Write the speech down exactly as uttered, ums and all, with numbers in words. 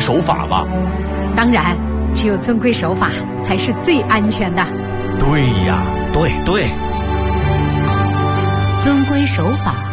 守法吧？ 当然，只有遵规守法才是最安全的。 对呀，对对。 遵规守法，